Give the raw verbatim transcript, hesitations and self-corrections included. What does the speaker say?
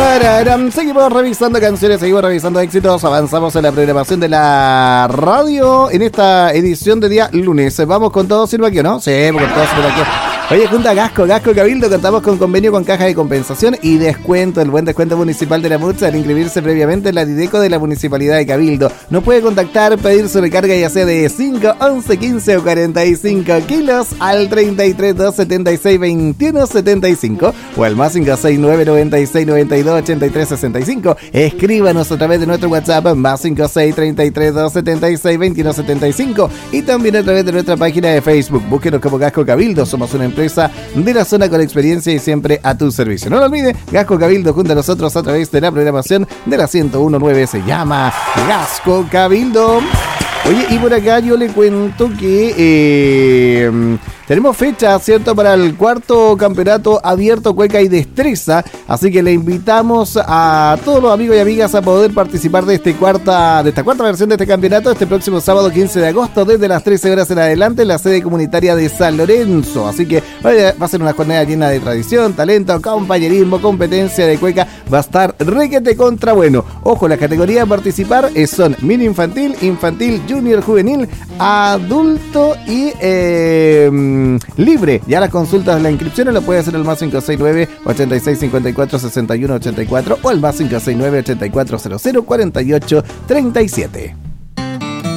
Pararam. Seguimos revisando canciones, seguimos revisando éxitos, avanzamos en la programación de la radio en esta edición de día lunes. Vamos con todo sirve aquí, ¿no? Sí, con todo sirve aquí. Oye, junta Gasco, Gasco Cabildo, contamos con convenio con Caja de Compensación y descuento, el buen descuento municipal de la MUTSA al inscribirse previamente en la Dideco de la Municipalidad de Cabildo. Nos puede contactar, pedir su recarga ya sea de cinco, once, quince o cuarenta y cinco kilos al treinta y tres, dos, setenta y seis, veintiuno, setenta y cinco o al más cinco seis nueve, noventa y seis, noventa y dos, ochenta y tres, sesenta y cinco. Escríbanos a través de nuestro WhatsApp más cinco seis, treinta y tres, dos, setenta y seis, veintiuno, setenta y cinco y también a través de nuestra página de Facebook. Búsquenos como Gasco Cabildo, somos una empresa de la zona con experiencia y siempre a tu servicio. No lo olvides, Gasco Cabildo junto a nosotros a través de la programación de la ciento uno punto nueve, se llama Gasco Cabildo. Oye, y por acá yo le cuento que eh, tenemos fecha, ¿cierto?, para el cuarto campeonato abierto Cueca y Destreza, así que le invitamos a todos los amigos y amigas a poder participar de, este cuarta, de esta cuarta versión de este campeonato este próximo sábado quince de agosto desde las trece horas en adelante en la sede comunitaria de San Lorenzo, así que oye, va a ser una jornada llena de tradición, talento, compañerismo, competencia de cueca, va a estar requete contra bueno. Ojo, las categorías a participar son mini infantil, infantil, junior, juvenil, adulto y eh, libre. Ya las consultas de la inscripción lo puede hacer el más cinco seis nueve, ochenta y seis, cincuenta y cuatro, sesenta y uno, ochenta y cuatro o el más cinco seis nueve, ochenta y cuatro, cero cero, cuarenta y ocho, treinta y siete.